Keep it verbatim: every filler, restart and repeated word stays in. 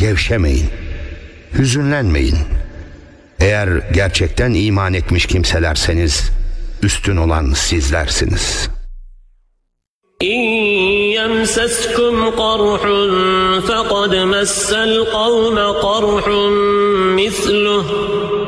gevşemeyin, hüzünlenmeyin. Eğer gerçekten iman etmiş kimselerseniz, üstün olan sizlersiniz. İn yemseskum qarhun faqad messel kavme qarhun misluh.